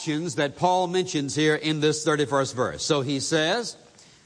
actions that Paul mentions here in this 31st verse. So he says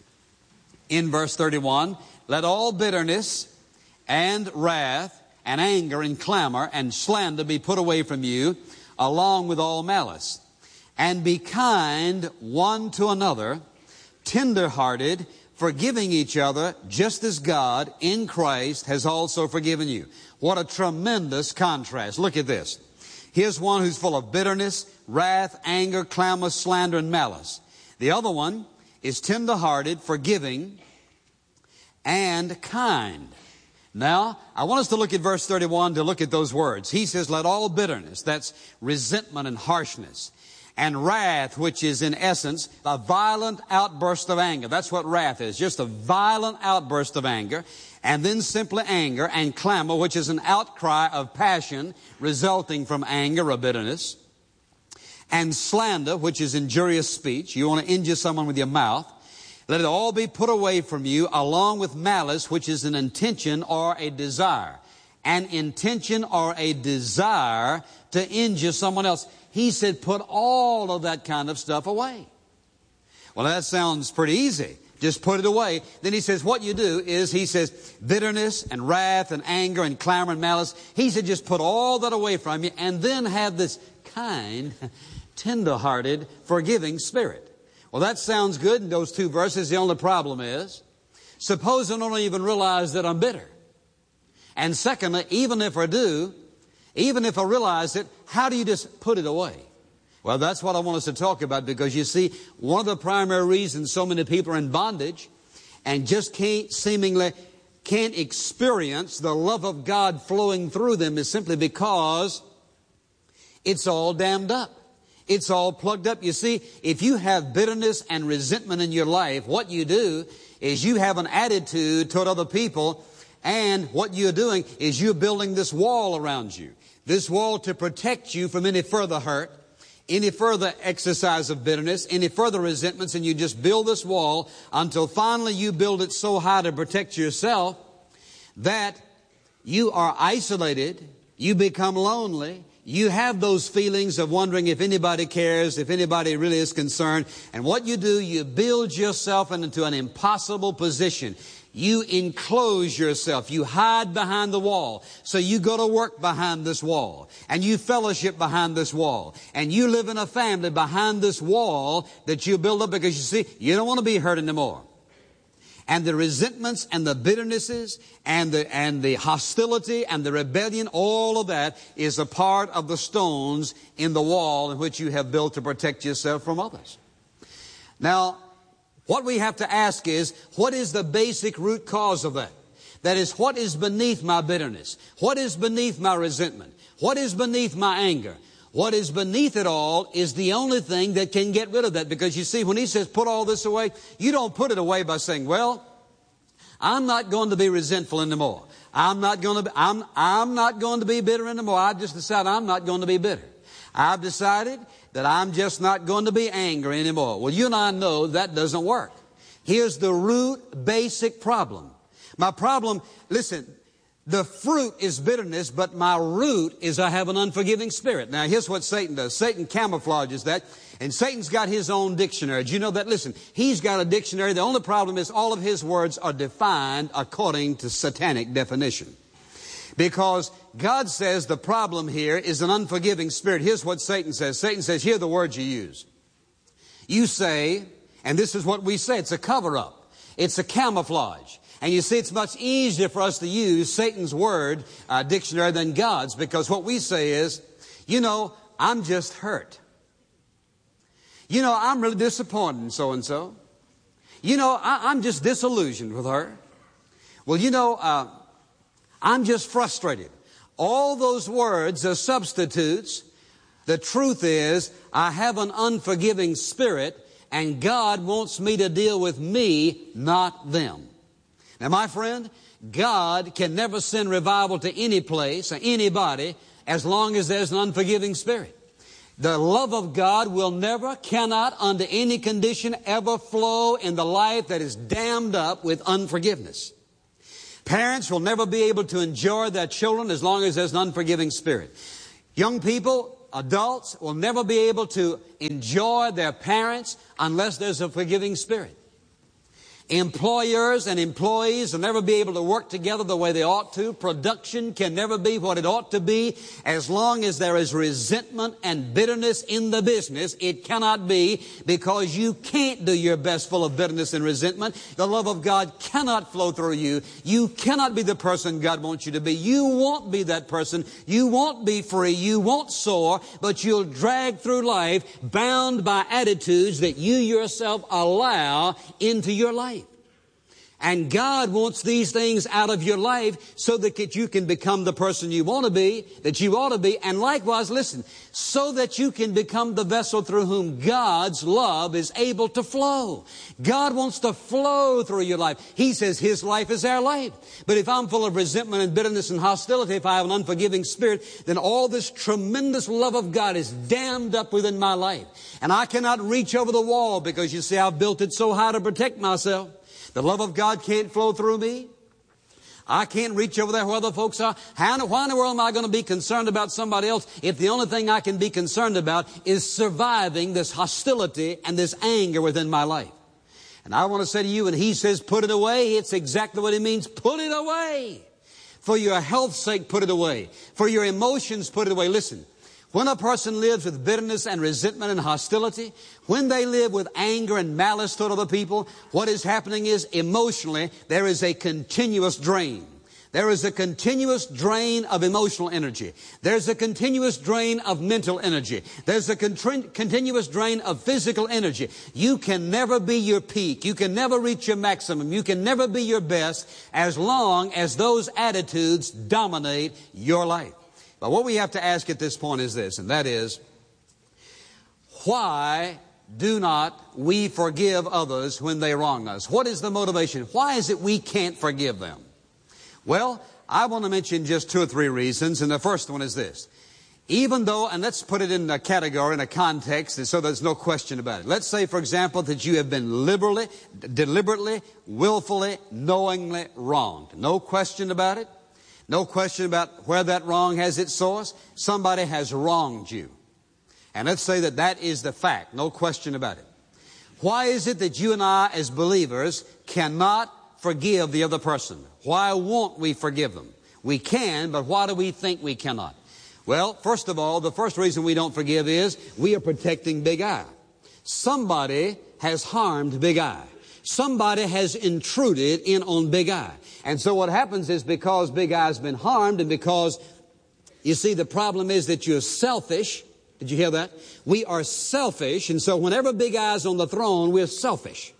in verse 31, let all bitterness and wrath and anger and clamor and slander be put away from you, along with all malice. And be kind one to another, tender-hearted, forgiving each other, just as God in Christ has also forgiven you. What a tremendous contrast. Look at this. Here's one who's full of bitterness, wrath, anger, clamor, slander, and malice. The other one is tender-hearted, forgiving, and kind. Now, I want us to look at verse 31 to look at those words. He says, let all bitterness, that's resentment and harshness, and wrath, which is in essence a violent outburst of anger. That's what wrath is, just a violent outburst of anger. And then simply anger, and clamor, which is an outcry of passion resulting from anger or bitterness. And slander, which is injurious speech. You want to injure someone with your mouth. Let it all be put away from you, along with malice, which is an intention or a desire. An intention or a desire to injure someone else. He said, put all of that kind of stuff away. Well, that sounds pretty easy. Just put it away. Then he says, what you do is, he says, bitterness and wrath and anger and clamor and malice. He said, just put all that away from you, and then have this kind, tender-hearted, forgiving spirit. Well, that sounds good in those two verses. The only problem is, suppose I don't even realize that I'm bitter. And secondly, even if I do, even if I realize it, how do you just put it away? Well, that's what I want us to talk about, because you see, one of the primary reasons so many people are in bondage and just seemingly can't experience the love of God flowing through them is simply because it's all dammed up. It's all plugged up. You see, if you have bitterness and resentment in your life, what you do is you have an attitude toward other people, and what you're doing is you're building this wall around you. This wall to protect you from any further hurt, any further exercise of bitterness, any further resentments, and you just build this wall until finally you build it so high to protect yourself that you are isolated, you become lonely, you have those feelings of wondering if anybody cares, if anybody really is concerned. And what you do, you build yourself into an impossible position. You enclose yourself. You hide behind the wall. So you go to work behind this wall. And you fellowship behind this wall. And you live in a family behind this wall that you build up, because you see, you don't want to be hurt anymore. And the resentments and the bitternesses and the hostility and the rebellion, all of that is a part of the stones in the wall in which you have built to protect yourself from others. Now, what we have to ask is, what is the basic root cause of that? That is, what is beneath my bitterness? What is beneath my resentment? What is beneath my anger? What is beneath it all is the only thing that can get rid of that. Because you see, when he says put all this away, you don't put it away by saying, well, I'm not going to be resentful anymore. I'm not going to be bitter anymore. I've just decided I'm not going to be bitter. I've decided that I'm just not going to be angry anymore. Well, you and I know that doesn't work. Here's the root basic problem. My problem, listen, the fruit is bitterness, but my root is I have an unforgiving spirit. Now, here's what Satan does. Satan camouflages that, and Satan's got his own dictionary. Do you know that? Listen, he's got a dictionary. The only problem is all of his words are defined according to satanic definition. Because God says the problem here is an unforgiving spirit. Here's what Satan says. Satan says, here are the words you use. You say, and this is what we say, it's a cover-up. It's a camouflage. And you see, it's much easier for us to use Satan's word dictionary than God's, because what we say is, you know, I'm just hurt. You know, I'm really disappointed in so-and-so. You know, I'm just disillusioned with her. Well, you know, I'm just frustrated. All those words are substitutes. The truth is, I have an unforgiving spirit, and God wants me to deal with me, not them. Now, my friend, God can never send revival to any place or anybody as long as there's an unforgiving spirit. The love of God will never, cannot, under any condition, ever flow in the life that is dammed up with unforgiveness. Parents will never be able to enjoy their children as long as there's an unforgiving spirit. Young people, adults will never be able to enjoy their parents unless there's a forgiving spirit. Employers and employees will never be able to work together the way they ought to. Production can never be what it ought to be. As long as there is resentment and bitterness in the business, it cannot be, because you can't do your best full of bitterness and resentment. The love of God cannot flow through you. You cannot be the person God wants you to be. You won't be that person. You won't be free. You won't soar, but you'll drag through life bound by attitudes that you yourself allow into your life. And God wants these things out of your life so that you can become the person you want to be, that you ought to be, and likewise, listen, so that you can become the vessel through whom God's love is able to flow. God wants to flow through your life. He says His life is our life. But if I'm full of resentment and bitterness and hostility, if I have an unforgiving spirit, then all this tremendous love of God is dammed up within my life. And I cannot reach over the wall because, you see, I've built it so high to protect myself. The love of God can't flow through me. I can't reach over there where other folks are. Why in the world am I going to be concerned about somebody else if the only thing I can be concerned about is surviving this hostility and this anger within my life? And I want to say to you, when He says put it away, it's exactly what He means. Put it away. For your health's sake, put it away. For your emotions, put it away. Listen. When a person lives with bitterness and resentment and hostility, when they live with anger and malice toward other people, what is happening is emotionally there is a continuous drain. There is a continuous drain of emotional energy. There's a continuous drain of mental energy. There's a continuous drain of physical energy. You can never be your peak. You can never reach your maximum. You can never be your best as long as those attitudes dominate your life. But what we have to ask at this point is this, and that is, why do not we forgive others when they wrong us? What is the motivation? Why is it we can't forgive them? Well, I want to mention just 2 or 3 reasons, and the first one is this. Even though, and let's put it in a category, in a context, and so there's no question about it. Let's say, for example, that you have been deliberately, willfully, knowingly wronged. No question about it. No question about where that wrong has its source. Somebody has wronged you. And let's say that that is the fact. No question about it. Why is it that you and I as believers cannot forgive the other person? Why won't we forgive them? We can, but why do we think we cannot? Well, first of all, the first reason we don't forgive is we are protecting Big I. Somebody has harmed Big I. Somebody has intruded in on Big I. And so what happens is, because Big I's been harmed, and because, you see, the problem is that you're selfish. Did you hear that? We are selfish, and so whenever Big I's on the throne, we're selfish.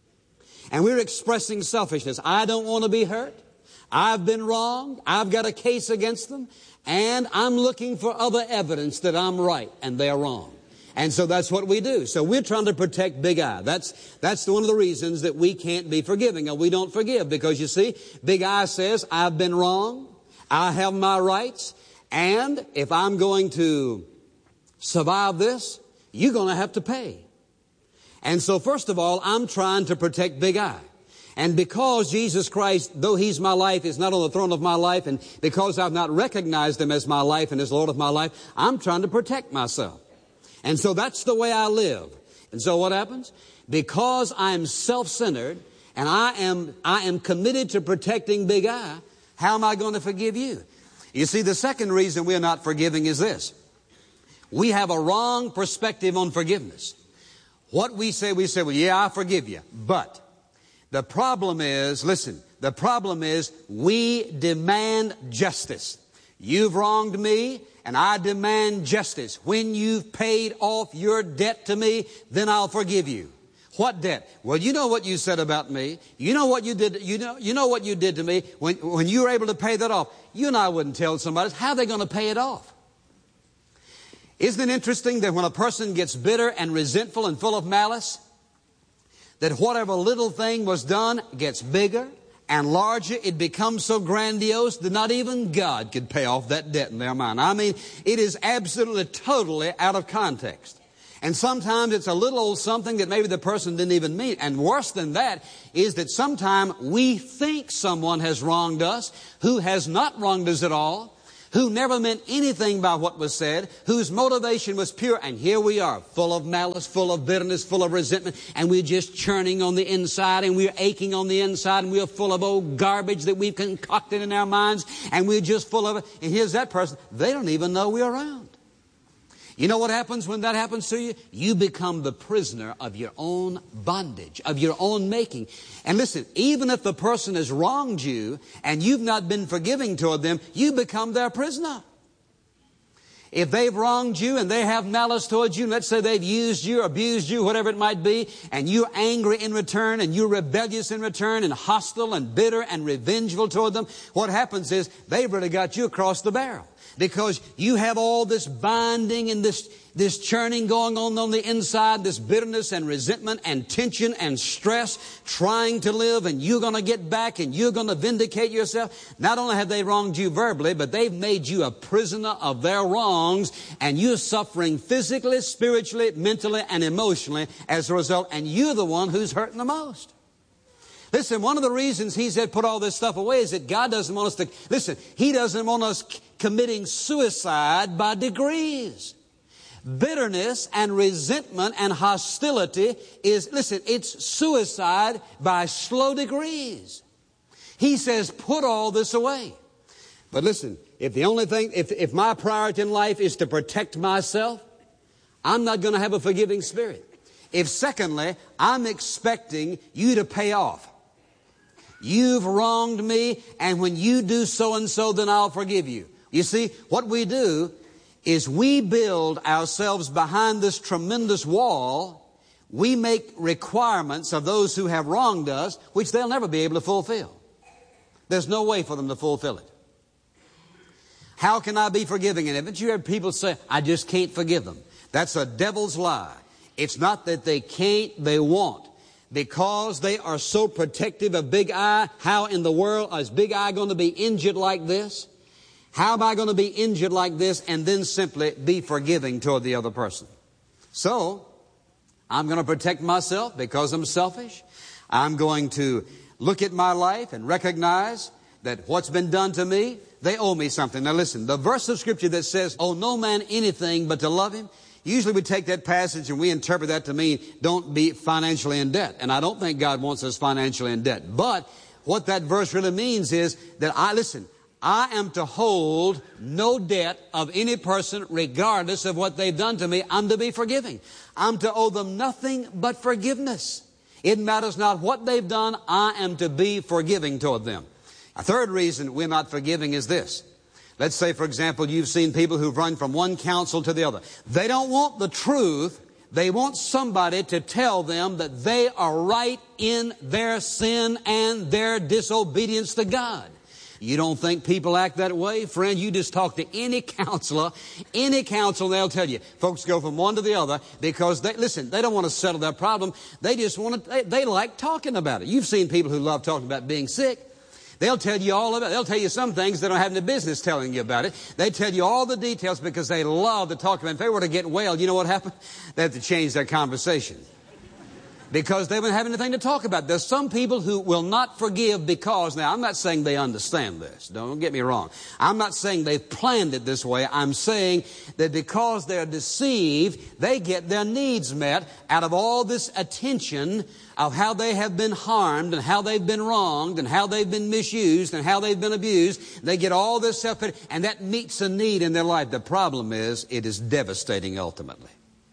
And we're expressing selfishness. I don't want to be hurt. I've been wronged. I've got a case against them. And I'm looking for other evidence that I'm right and they're wrong. And so that's what we do. So we're trying to protect Big I. That's one of the reasons that we can't be forgiving, or we don't forgive. Because you see, Big I says, I've been wrong. I have my rights. And if I'm going to survive this, you're going to have to pay. And so first of all, I'm trying to protect Big I. And because Jesus Christ, though He's my life, is not on the throne of my life, and because I've not recognized Him as my life and as Lord of my life, I'm trying to protect myself. And so that's the way I live. And so what happens? Because I'm self-centered and I am committed to protecting Big I, how am I going to forgive you? You see, the second reason we're not forgiving is this. We have a wrong perspective on forgiveness. What we say, well, yeah, I forgive you. But the problem is, listen, the problem is we demand justice. You've wronged me, and I demand justice. When you've paid off your debt to me, then I'll forgive you. What debt? Well, you know what you said about me. You know what you did. You know what you did to me when you were able to pay that off. You and I wouldn't tell somebody. How are they going to pay it off? Isn't it interesting that when a person gets bitter and resentful and full of malice, that whatever little thing was done gets bigger and larger? It becomes so grandiose that not even God could pay off that debt in their mind. I mean, it is absolutely, totally out of context. And sometimes it's a little old something that maybe the person didn't even mean. And worse than that is that sometimes we think someone has wronged us who has not wronged us at all, who never meant anything by what was said, whose motivation was pure. And here we are, full of malice, full of bitterness, full of resentment, and we're just churning on the inside, and we're aching on the inside, and we're full of old garbage that we've concocted in our minds, and we're just full of it. And here's that person, they don't even know we're around. You know what happens when that happens to you? You become the prisoner of your own bondage, of your own making. And listen, even if the person has wronged you and you've not been forgiving toward them, you become their prisoner. If they've wronged you and they have malice towards you, let's say they've used you, abused you, whatever it might be, and you're angry in return and you're rebellious in return and hostile and bitter and revengeful toward them, what happens is they've really got you across the barrel. Because you have all this binding and this churning going on the inside, this bitterness and resentment and tension and stress, trying to live, and you're going to get back and you're going to vindicate yourself. Not only have they wronged you verbally, but they've made you a prisoner of their wrongs, and you're suffering physically, spiritually, mentally, and emotionally as a result, and you're the one who's hurting the most. Listen, one of the reasons he said put all this stuff away is that God doesn't want us to, listen, He doesn't want us committing suicide by degrees. Bitterness and resentment and hostility is, listen, it's suicide by slow degrees. He says put all this away. But listen, if the only thing, if my priority in life is to protect myself, I'm not going to have a forgiving spirit. If secondly, I'm expecting you to pay off. You've wronged me, and when you do so and so, then I'll forgive you. You see, what we do is we build ourselves behind this tremendous wall. We make requirements of those who have wronged us, which they'll never be able to fulfill. There's no way for them to fulfill it. How can I be forgiving? And haven't you heard people say, I just can't forgive them? That's a devil's lie. It's not that they can't, they won't. Because they are so protective of Big I, how in the world is Big I going to be injured like this? How am I going to be injured like this and then simply be forgiving toward the other person? So, I'm going to protect myself because I'm selfish. I'm going to look at my life and recognize that what's been done to me, they owe me something. Now listen, the verse of Scripture that says, owe no man anything but to love him, usually we take that passage and we interpret that to mean don't be financially in debt. And I don't think God wants us financially in debt. But what that verse really means is that I am to hold no debt of any person regardless of what they've done to me. I'm to be forgiving. I'm to owe them nothing but forgiveness. It matters not what they've done. I am to be forgiving toward them. A third reason we're not forgiving is this. Let's say, for example, you've seen people who've run from one counsel to the other. They don't want the truth. They want somebody to tell them that they are right in their sin and their disobedience to God. You don't think people act that way? Friend, you just talk to any counselor, they'll tell you. Folks go from one to the other because they don't want to settle their problem. They just want to, they like talking about it. You've seen people who love talking about being sick. They'll tell you all about it. They'll tell you some things they don't have any business telling you about it. They tell you all the details because they love to talk about it. If they were to get well, you know what happened? They have to change their conversation. Because they wouldn't have anything to talk about. There's some people who will not forgive because, now I'm not saying they understand this. Don't get me wrong. I'm not saying they've planned it this way. I'm saying that because they're deceived, they get their needs met out of all this attention of how they have been harmed and how they've been wronged and how they've been misused and how they've been abused. They get all this self-pity and that meets a need in their life. The problem is it is devastating ultimately.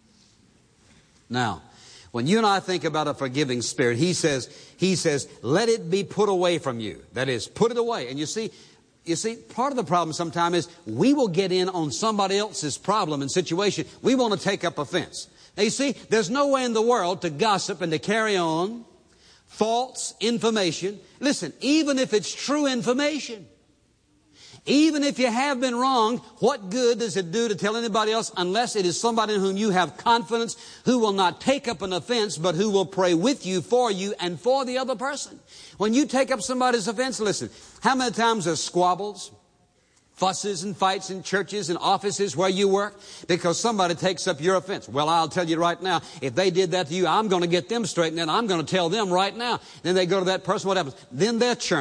Now, when you and I think about a forgiving spirit, he says, let it be put away from you. That is, put it away. And you see, part of the problem sometimes is we will get in on somebody else's problem and situation. We want to take up offense. Now you see, there's no way in the world to gossip and to carry on false information. Listen, even if it's true information, even if you have been wronged, what good does it do to tell anybody else unless it is somebody in whom you have confidence, who will not take up an offense, but who will pray with you, and for the other person. When you take up somebody's offense, listen, how many times there's squabbles, fusses and fights in churches and offices where you work because somebody takes up your offense? Well, I'll tell you right now, if they did that to you, I'm going to get them straightened and I'm going to tell them right now. Then they go to that person, what happens? Then they're churning.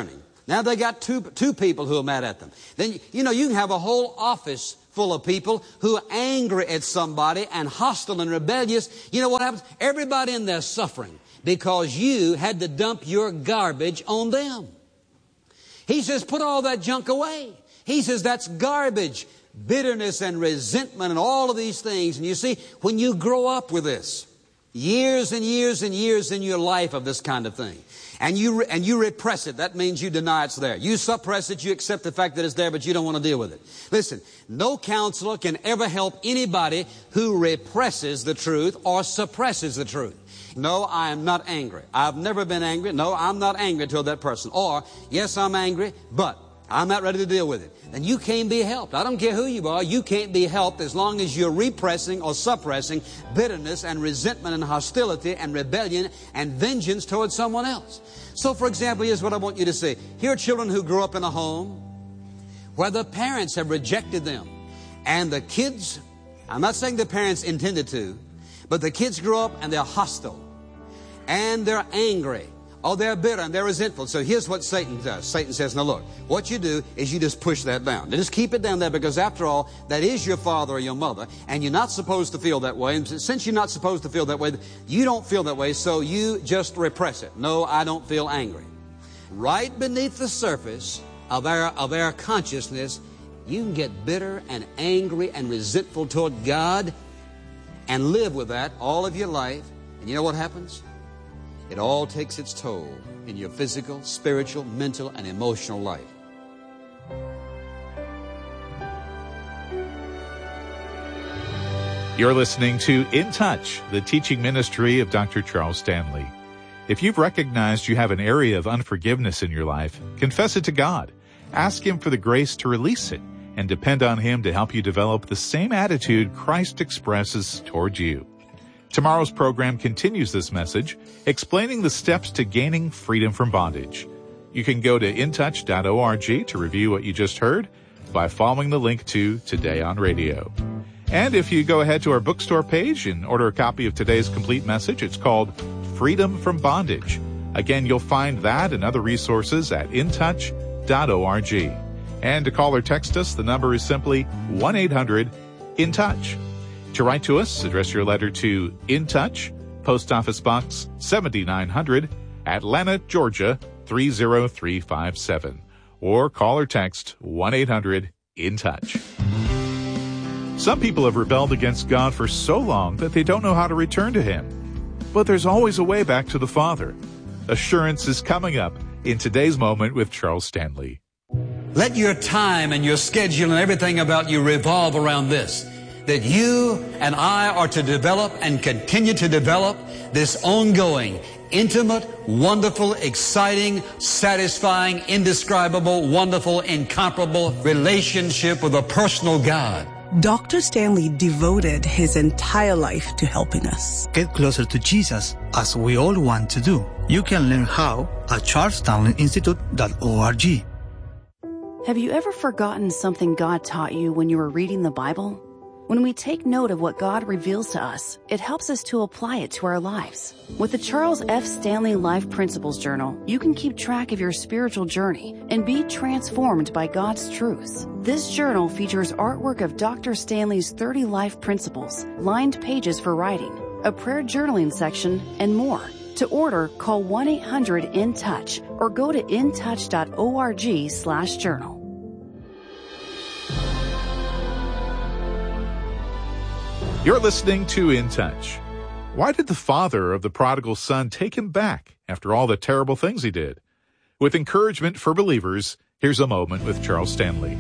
Now they got two people who are mad at them. Then, you know, you can have a whole office full of people who are angry at somebody and hostile and rebellious. You know what happens? Everybody in there suffering because you had to dump your garbage on them. He says, put all that junk away. He says, that's garbage. Bitterness and resentment and all of these things. And you see, when you grow up with this, years and years and years in your life of this kind of thing, and you repress it, that means you deny it's there. You suppress it, you accept the fact that it's there, but you don't want to deal with it. Listen, no counselor can ever help anybody who represses the truth or suppresses the truth. No, I am not angry. I've never been angry. No, I'm not angry toward that person. Or, yes, I'm angry, but I'm not ready to deal with it. And you can't be helped. I don't care who you are. You can't be helped as long as you're repressing or suppressing bitterness and resentment and hostility and rebellion and vengeance towards someone else. So, for example, here's what I want you to see. Here are children who grew up in a home where the parents have rejected them. And the kids, I'm not saying the parents intended to, but the kids grew up and they're hostile. And they're angry. Oh, they're bitter and they're resentful. So here's what Satan does. Satan says, now look, what you do is you just push that down. Just keep it down there because after all, that is your father or your mother and you're not supposed to feel that way. And since you're not supposed to feel that way, you don't feel that way, so you just repress it. No, I don't feel angry. Right beneath the surface of our consciousness, you can get bitter and angry and resentful toward God and live with that all of your life. And you know what happens? It all takes its toll in your physical, spiritual, mental, and emotional life. You're listening to In Touch, the teaching ministry of Dr. Charles Stanley. If you've recognized you have an area of unforgiveness in your life, confess it to God. Ask Him for the grace to release it and depend on Him to help you develop the same attitude Christ expresses toward you. Tomorrow's program continues this message, explaining the steps to gaining freedom from bondage. You can go to intouch.org to review what you just heard by following the link to Today on Radio. And if you go ahead to our bookstore page and order a copy of today's complete message, it's called Freedom from Bondage. Again, you'll find that and other resources at intouch.org. And to call or text us, the number is simply 1-800-IN-TOUCH. To write to us, address your letter to In Touch, Post Office Box 7900, Atlanta, Georgia 30357. Or call or text 1-800-IN-TOUCH. Some people have rebelled against God for so long that they don't know how to return to Him. But there's always a way back to the Father. Assurance is coming up in today's Moment with Charles Stanley. Let your time and your schedule and everything about you revolve around this. That you and I are to develop and continue to develop this ongoing, intimate, wonderful, exciting, satisfying, indescribable, wonderful, incomparable relationship with a personal God. Dr. Stanley devoted his entire life to helping us get closer to Jesus, as we all want to do. You can learn how at charlesstanleyinstitute.org. Have you ever forgotten something God taught you when you were reading the Bible? When we take note of what God reveals to us, it helps us to apply it to our lives. With the Charles F. Stanley Life Principles Journal, you can keep track of your spiritual journey and be transformed by God's truths. This journal features artwork of Dr. Stanley's 30 life principles, lined pages for writing, a prayer journaling section, and more. To order, call 1-800-IN-TOUCH or go to intouch.org/journal. You're listening to In Touch. Why did the father of the prodigal son take him back after all the terrible things he did? With encouragement for believers, here's a moment with Charles Stanley.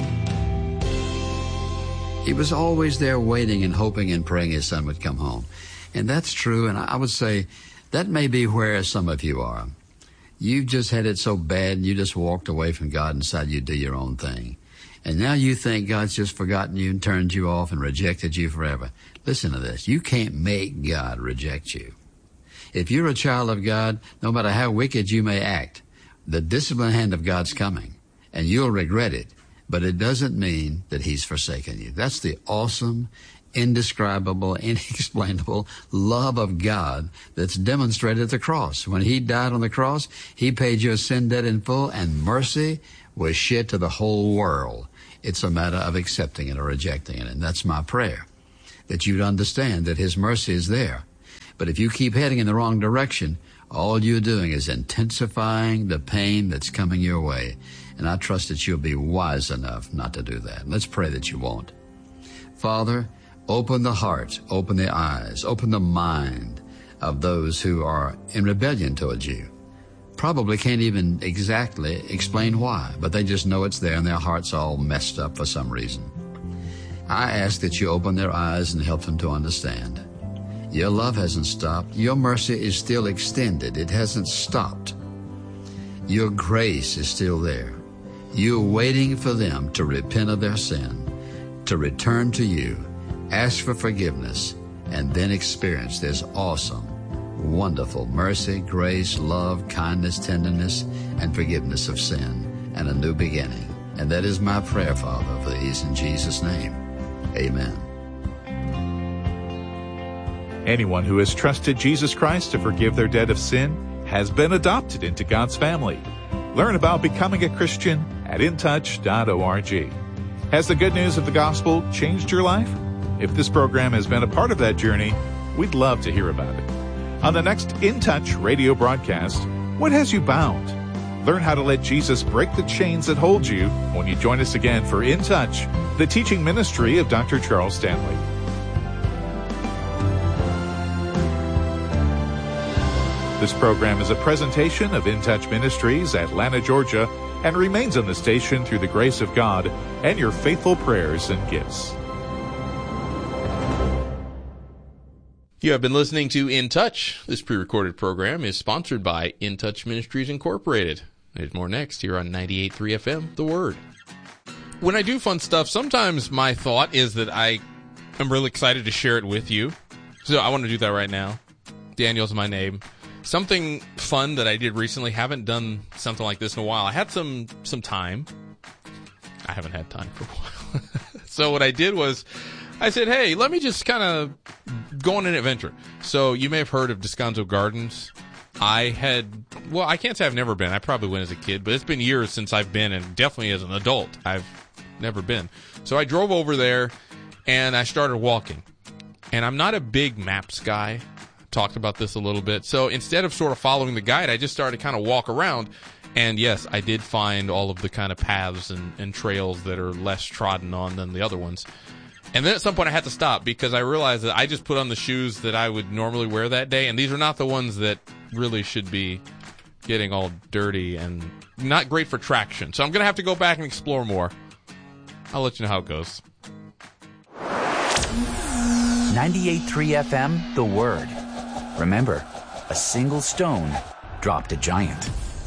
He was always there waiting and hoping and praying his son would come home. And that's true, and I would say that may be where some of you are. You've just had it so bad and you just walked away from God and decided you'd do your own thing. And now you think God's just forgotten you and turned you off and rejected you forever. Listen to this. You can't make God reject you. If you're a child of God, no matter how wicked you may act, the disciplined hand of God's coming, and you'll regret it. But it doesn't mean that He's forsaken you. That's the awesome, indescribable, inexplainable love of God that's demonstrated at the cross. When he died on the cross, he paid your sin debt in full, and mercy was shed to the whole world. It's a matter of accepting it or rejecting it, and that's my prayer, that you'd understand that his mercy is there. But if you keep heading in the wrong direction, all you're doing is intensifying the pain that's coming your way. And I trust that you'll be wise enough not to do that. Let's pray that you won't. Father, open the heart, open the eyes, open the mind of those who are in rebellion towards you. Probably can't even exactly explain why, but they just know it's there and their heart's all messed up for some reason. I ask that you open their eyes and help them to understand. Your love hasn't stopped. Your mercy is still extended. It hasn't stopped. Your grace is still there. You're waiting for them to repent of their sin, to return to you, ask for forgiveness, and then experience this awesome, wonderful mercy, grace, love, kindness, tenderness, and forgiveness of sin, and a new beginning. And that is my prayer, Father, for these in Jesus' name. Amen. Anyone who has trusted Jesus Christ to forgive their debt of sin has been adopted into God's family. Learn about becoming a Christian at intouch.org. Has the good news of the gospel changed your life? If this program has been a part of that journey, we'd love to hear about it. On the next In Touch radio broadcast, what has you bound? Learn how to let Jesus break the chains that hold you when you join us again for In Touch, the teaching ministry of Dr. Charles Stanley. This program is a presentation of In Touch Ministries, Atlanta, Georgia, and remains on the station through the grace of God and your faithful prayers and gifts. You have been listening to In Touch. This pre-recorded program is sponsored by In Touch Ministries Incorporated. There's more next here on 98.3 FM, The Word. When I do fun stuff, sometimes my thought is that I am really excited to share it with you. So I want to do that right now. Daniel's my name. Something fun that I did recently. Haven't done something like this in a while. I had some time. I haven't had time for a while. So what I did was I said, hey, let me just kind of go on an adventure. So you may have heard of Descanso Gardens. I can't say I've never been. I probably went as a kid, but it's been years since I've been, and definitely as an adult, I've never been. So I drove over there, and I started walking. And I'm not a big maps guy. Talked about this a little bit. So instead of sort of following the guide, I just started to kind of walk around. And yes, I did find all of the kind of paths and trails that are less trodden on than the other ones. And then at some point I had to stop because I realized that I just put on the shoes that I would normally wear that day. And these are not the ones that really should be getting all dirty and not great for traction. So I'm going to have to go back and explore more. I'll let you know how it goes. 98.3 FM, The Word. Remember, a single stone dropped a giant.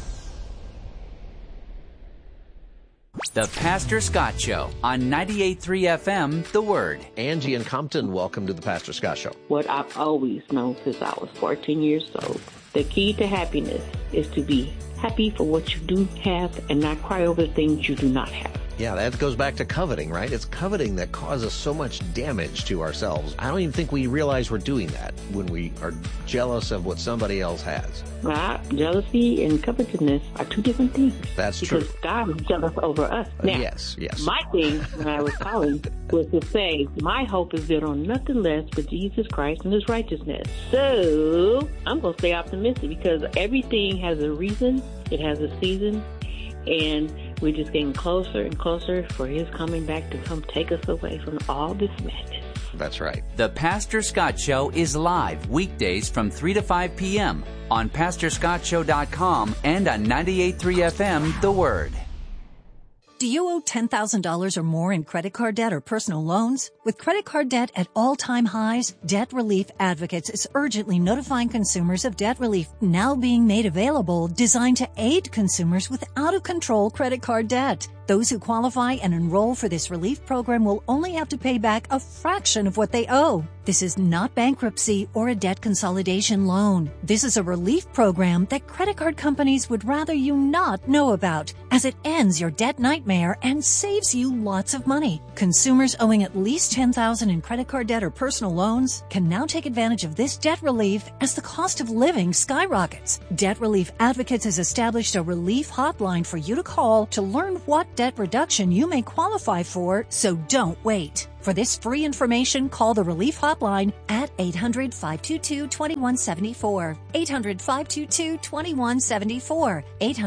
The Pastor Scott Show on 98.3 FM, The Word. Angie in Compton, welcome to the Pastor Scott Show. What I've always known since I was 14 years old, the key to happiness is to be happy for what you do have and not cry over the things you do not have. Yeah, that goes back to coveting, right? It's coveting that causes so much damage to ourselves. I don't even think we realize we're doing that when we are jealous of what somebody else has. Well, jealousy and covetousness are two different things. That's true. Because God is jealous over us. Now, yes. My thing when I was calling was to say, my hope is built on nothing less but Jesus Christ and His righteousness. So I'm going to stay optimistic because everything has a reason. It has a season. And we're just getting closer and closer for His coming back to come take us away from all this madness. That's right. The Pastor Scott Show is live weekdays from 3 to 5 p.m. on PastorScottShow.com and on 98.3 FM, The Word. Do you owe $10,000 or more in credit card debt or personal loans? With credit card debt at all-time highs, Debt Relief Advocates is urgently notifying consumers of debt relief now being made available designed to aid consumers with out-of-control credit card debt. Those who qualify and enroll for this relief program will only have to pay back a fraction of what they owe. This is not bankruptcy or a debt consolidation loan. This is a relief program that credit card companies would rather you not know about, as it ends your debt nightmare and saves you lots of money. Consumers owing at least $10,000 in credit card debt or personal loans can now take advantage of this debt relief as the cost of living skyrockets. Debt Relief Advocates has established a relief hotline for you to call to learn what debt reduction you may qualify for, so don't wait. For this free information, call the Relief Hotline at 800-522-2174. 800-522-2174.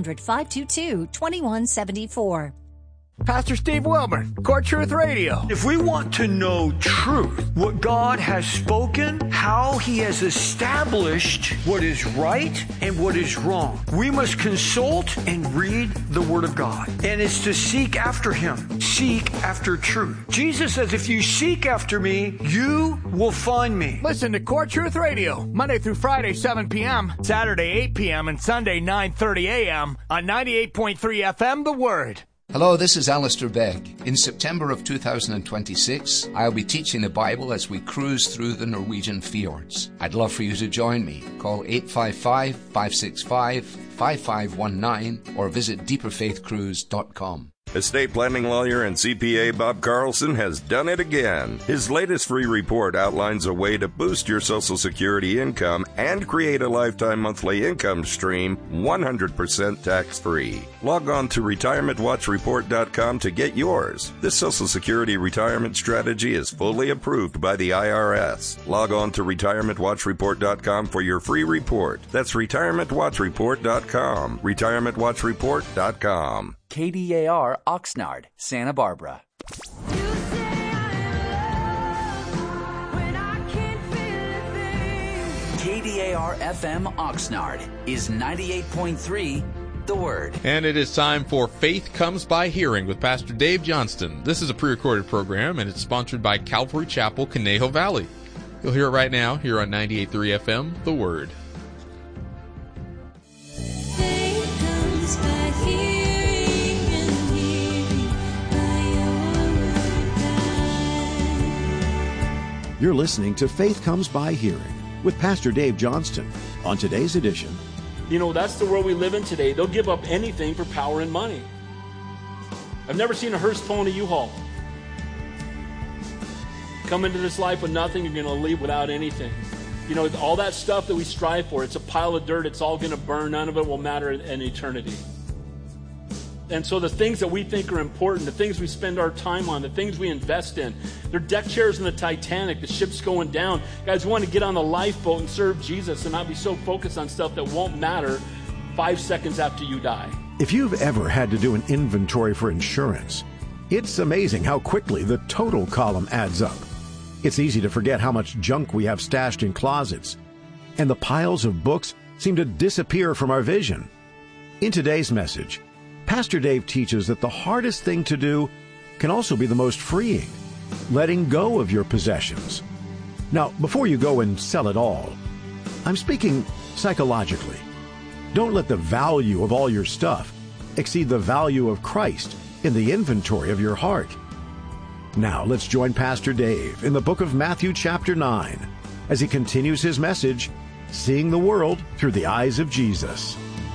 800-522-2174. Pastor Steve Wilmer, Core Truth Radio. If we want to know truth, what God has spoken, how He has established what is right and what is wrong, we must consult and read the Word of God. And it's to seek after Him, seek after truth. Jesus says, if you seek after me, you will find me. Listen to Core Truth Radio, Monday through Friday, 7 p.m., Saturday, 8 p.m., and Sunday, 9:30 a.m. on 98.3 FM, The Word. Hello, this is Alistair Begg. In September of 2026, I'll be teaching the Bible as we cruise through the Norwegian fjords. I'd love for you to join me. Call 855-565-5519 or visit deeperfaithcruise.com. Estate planning lawyer and CPA Bob Carlson has done it again. His latest free report outlines a way to boost your Social Security income and create a lifetime monthly income stream 100% tax-free. Log on to retirementwatchreport.com to get yours. This Social Security retirement strategy is fully approved by the IRS. Log on to retirementwatchreport.com for your free report. That's retirementwatchreport.com. retirementwatchreport.com. KDAR Oxnard, Santa Barbara. KDAR FM Oxnard is 98.3 The Word. And it is time for Faith Comes by Hearing with Pastor Dave Johnston. This is a pre-recorded program, and it's sponsored by Calvary Chapel, Conejo Valley. You'll hear it right now here on 98.3 FM, The Word. Faith comes by hearing. You're listening to Faith Comes by Hearing with Pastor Dave Johnston. On today's edition, you know, that's the world we live in today. They'll give up anything for power and money. I've never seen a hearse pulling a U-Haul. Come into this life with nothing, you're going to leave without anything. You know, all that stuff that we strive for, it's a pile of dirt. It's all going to burn. None of it will matter in eternity. And so the things that we think are important, the things we spend our time on, the things we invest in, they're deck chairs in the Titanic, the ship's going down. Guys, we want to get on the lifeboat and serve Jesus and not be so focused on stuff that won't matter 5 seconds after you die. If you've ever had to do an inventory for insurance, it's amazing how quickly the total column adds up. It's easy to forget how much junk we have stashed in closets, and the piles of books seem to disappear from our vision. In today's message, Pastor Dave teaches that the hardest thing to do can also be the most freeing, letting go of your possessions. Now, before you go and sell it all, I'm speaking psychologically. Don't let the value of all your stuff exceed the value of Christ in the inventory of your heart. Now, let's join Pastor Dave in the book of Matthew chapter 9 as he continues his message, Seeing the World Through the Eyes of Jesus.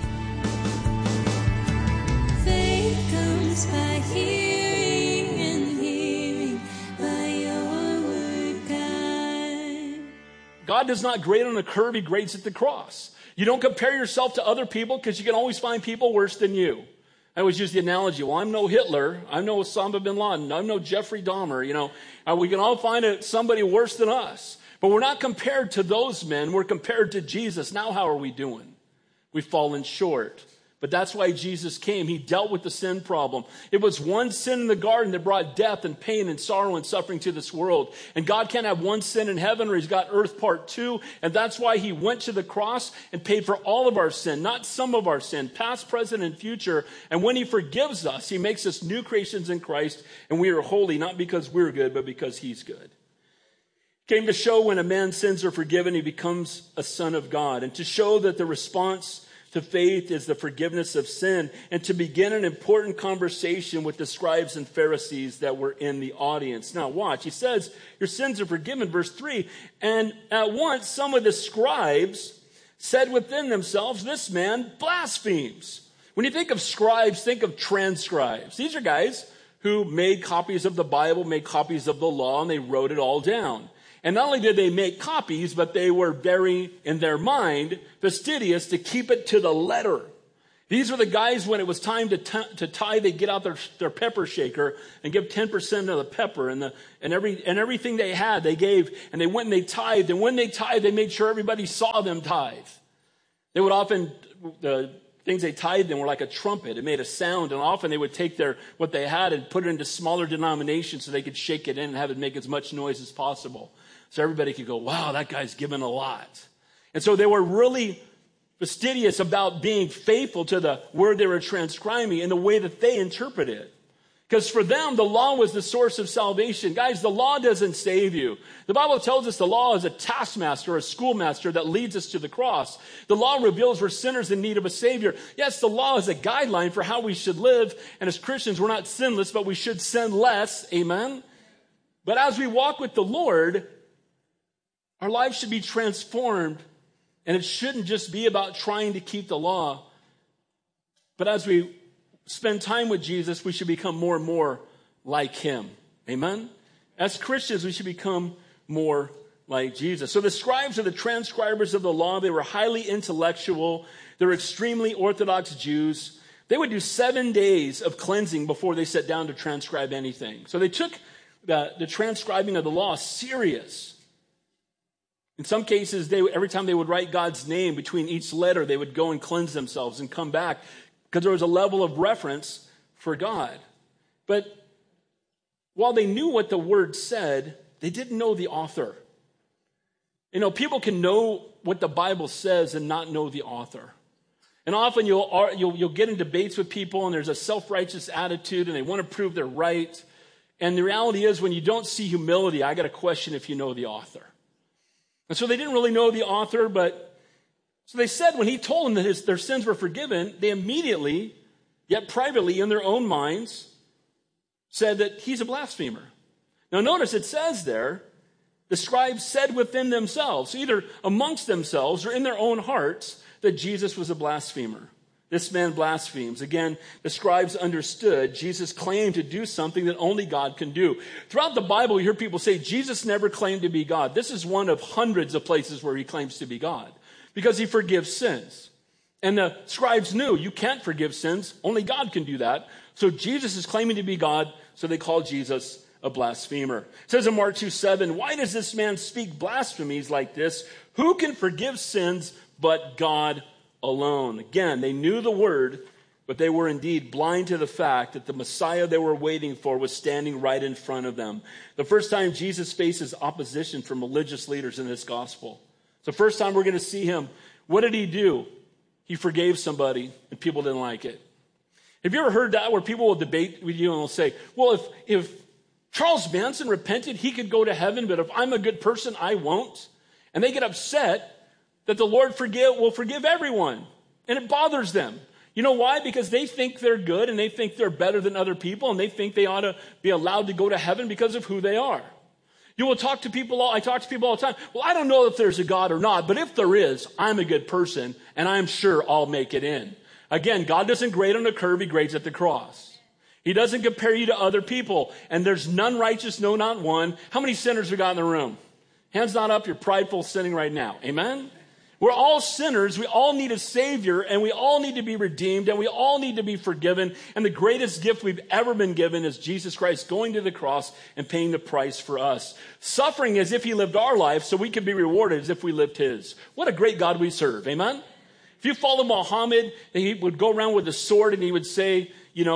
God does not grade on a curve, He grades at the cross. You don't compare yourself to other people because you can always find people worse than you. I always use the analogy, well, I'm no Hitler, I'm no Osama bin Laden, I'm no Jeffrey Dahmer, you know. We can all find somebody worse than us. But we're not compared to those men, we're compared to Jesus. Now how are we doing? We've fallen short. But that's why Jesus came. He dealt with the sin problem. It was one sin in the garden that brought death and pain and sorrow and suffering to this world. And God can't have one sin in heaven or He's got earth part 2. And that's why He went to the cross and paid for all of our sin, not some of our sin, past, present, and future. And when He forgives us, He makes us new creations in Christ. And we are holy, not because we're good, but because He's good. Came to show when a man's sins are forgiven, he becomes a son of God. And to show that the response to faith is the forgiveness of sin, and to begin an important conversation with the scribes and Pharisees that were in the audience. Now watch, he says, your sins are forgiven, verse 3. And at once some of the scribes said within themselves, this man blasphemes. When you think of scribes, think of transcribes. These are guys who made copies of the Bible, made copies of the law, and they wrote it all down. And not only did they make copies, but they were very, in their mind, fastidious to keep it to the letter. These were the guys, when it was time to tithe, they'd get out their pepper shaker and give 10% of the pepper and everything they had, they gave, and they went and they tithed. And when they tithed, they made sure everybody saw them tithe. They would often, the things they tithed in were like a trumpet. It made a sound, and often they would take what they had and put it into smaller denominations so they could shake it in and have it make as much noise as possible. So everybody could go, wow, that guy's given a lot. And so they were really fastidious about being faithful to the word they were transcribing in the way that they interpret it. Because for them, the law was the source of salvation. Guys, the law doesn't save you. The Bible tells us the law is a taskmaster, a schoolmaster that leads us to the cross. The law reveals we're sinners in need of a Savior. Yes, the law is a guideline for how we should live. And as Christians, we're not sinless, but we should sin less. Amen? But as we walk with the Lord, our lives should be transformed, and it shouldn't just be about trying to keep the law. But as we spend time with Jesus, we should become more and more like him. Amen? As Christians, we should become more like Jesus. So the scribes are the transcribers of the law. They were highly intellectual. They were extremely Orthodox Jews. They would do 7 days of cleansing before they sat down to transcribe anything. So they took the transcribing of the law serious. In some cases, every time they would write God's name between each letter, they would go and cleanse themselves and come back because there was a level of reverence for God. But while they knew what the word said, they didn't know the author. You know, people can know what the Bible says and not know the author. And often you'll get in debates with people, and there's a self-righteous attitude, and they want to prove they're right. And the reality is, when you don't see humility, I got to question if you know the author. And so they didn't really know the author, but so they said when he told them that their sins were forgiven, they immediately, yet privately in their own minds, said that he's a blasphemer. Now notice it says there, the scribes said within themselves, either amongst themselves or in their own hearts, that Jesus was a blasphemer. This man blasphemes. Again, the scribes understood Jesus claimed to do something that only God can do. Throughout the Bible, you hear people say Jesus never claimed to be God. This is one of hundreds of places where he claims to be God because he forgives sins. And the scribes knew you can't forgive sins. Only God can do that. So Jesus is claiming to be God, so they call Jesus a blasphemer. It says in Mark 2:7, why does this man speak blasphemies like this? Who can forgive sins but God alone? Again, they knew the word, but they were indeed blind to the fact that the Messiah they were waiting for was standing right in front of them. The first time Jesus faces opposition from religious leaders in this gospel. It's the first time we're going to see him. What did he do? He forgave somebody, and people didn't like it. Have you ever heard that, where people will debate with you and will say, well, if Charles Manson repented, he could go to heaven, but if I'm a good person, I won't? And they get upset that the Lord will forgive everyone. And it bothers them. You know why? Because they think they're good and they think they're better than other people, and they think they ought to be allowed to go to heaven because of who they are. You will talk to people, I talk to people all the time. Well, I don't know if there's a God or not, but if there is, I'm a good person and I'm sure I'll make it in. Again, God doesn't grade on a curve, he grades at the cross. He doesn't compare you to other people. And there's none righteous, no, not one. How many sinners we got in the room? Hands not up, you're prideful sinning right now. Amen? We're all sinners. We all need a Savior, and we all need to be redeemed, and we all need to be forgiven. And the greatest gift we've ever been given is Jesus Christ going to the cross and paying the price for us. Suffering as if he lived our life so we could be rewarded as if we lived his. What a great God we serve. Amen? If you follow Muhammad, he would go around with a sword and he would say,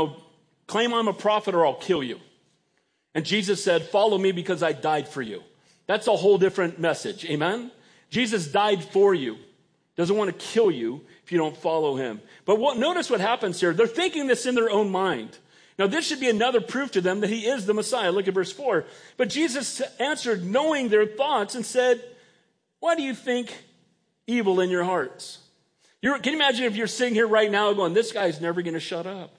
claim I'm a prophet or I'll kill you. And Jesus said, follow me because I died for you. That's a whole different message. Amen? Jesus died for you. Doesn't want to kill you if you don't follow him. But notice what happens here. They're thinking this in their own mind. Now, this should be another proof to them that he is the Messiah. Look at verse 4. But Jesus answered, knowing their thoughts, and said, why do you think evil in your hearts? Can you imagine if you're sitting here right now going, this guy's never going to shut up?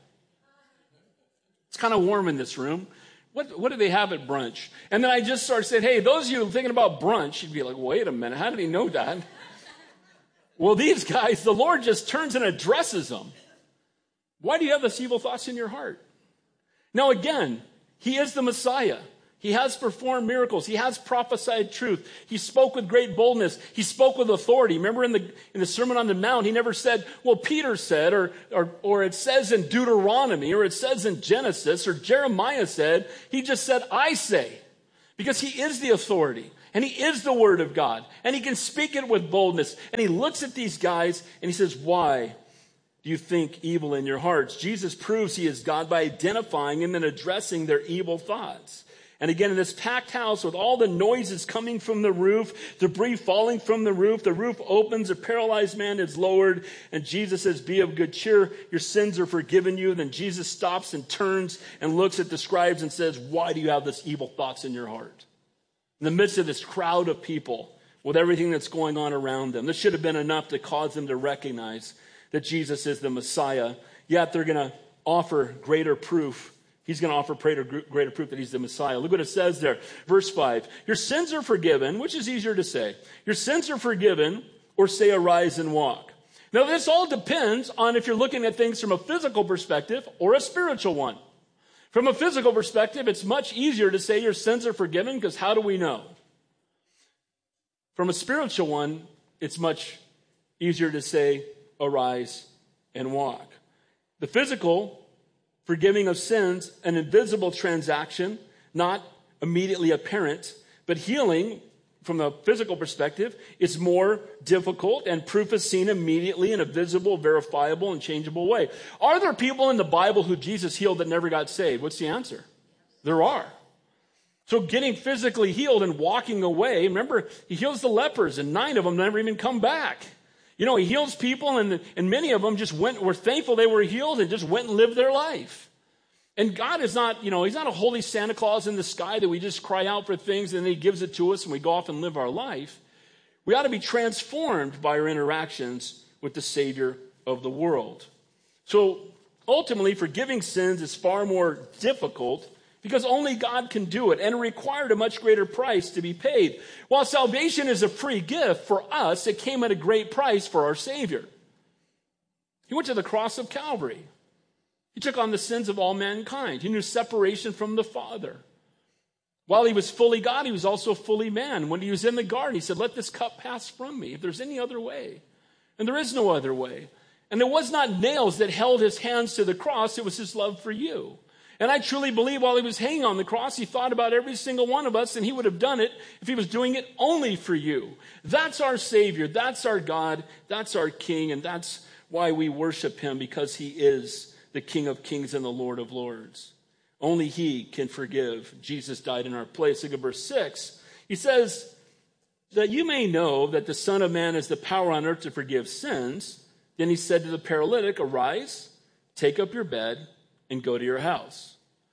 It's kind of warm in this room. What do they have at brunch? And then I just started saying, hey, those of you thinking about brunch, you'd be like, wait a minute, how did he know that? Well, these guys, the Lord just turns and addresses them. Why do you have these evil thoughts in your heart? Now again, he is the Messiah. He has performed miracles. He has prophesied truth. He spoke with great boldness. He spoke with authority. Remember in the Sermon on the Mount, he never said, well, Peter said, or it says in Deuteronomy, or it says in Genesis, or Jeremiah said. He just said, I say, because he is the authority, and he is the Word of God, and he can speak it with boldness. And he looks at these guys, and he says, why do you think evil in your hearts? Jesus proves he is God by identifying them and addressing their evil thoughts. And again, in this packed house with all the noises coming from the roof, debris falling from the roof opens, a paralyzed man is lowered, and Jesus says, be of good cheer, your sins are forgiven you. Then Jesus stops and turns and looks at the scribes and says, why do you have this evil thoughts in your heart? In the midst of this crowd of people, with everything that's going on around them, this should have been enough to cause them to recognize that Jesus is the Messiah. Yet they're going to offer greater proof. He's going to offer greater proof that he's the Messiah. Look what it says there. Verse 5. Your sins are forgiven, which is easier to say. Your sins are forgiven, or say arise and walk. Now this all depends on if you're looking at things from a physical perspective or a spiritual one. From a physical perspective, it's much easier to say your sins are forgiven, because how do we know? From a spiritual one, it's much easier to say arise and walk. The physical forgiving of sins, an invisible transaction, not immediately apparent, but healing from a physical perspective is more difficult, and proof is seen immediately in a visible, verifiable, and changeable way. Are there people in the Bible who Jesus healed that never got saved? What's the answer? There are. So getting physically healed and walking away, remember, he heals the lepers, and 9 of them never even come back. You know, he heals people, and many of them just were thankful they were healed and just went and lived their life. And God is not, he's not a holy Santa Claus in the sky that we just cry out for things and then he gives it to us and we go off and live our life. We ought to be transformed by our interactions with the Savior of the world. So ultimately, forgiving sins is far more difficult because only God can do it, and it required a much greater price to be paid. While salvation is a free gift for us, it came at a great price for our Savior. He went to the cross of Calvary. He took on the sins of all mankind. He knew separation from the Father. While he was fully God, he was also fully man. When he was in the garden, he said, let this cup pass from me if there's any other way. And there is no other way. And there was not nails that held his hands to the cross. It was his love for you. And I truly believe while he was hanging on the cross, he thought about every single one of us, and he would have done it if he was doing it only for you. That's our Savior. That's our God. That's our King. And that's why we worship him, because he is the King of Kings and the Lord of Lords. Only he can forgive. Jesus died in our place. Look at verse 6. He says, that you may know that the Son of Man has the power on earth to forgive sins. Then he said to the paralytic, arise, take up your bed, and go to your house.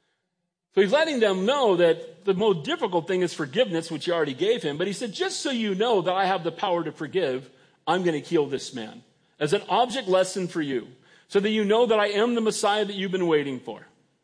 So he's letting them know that the most difficult thing is forgiveness, which he already gave him. But he said, just so you know that I have the power to forgive, I'm going to heal this man. As an object lesson for you, so that you know that I am the Messiah that you've been waiting for.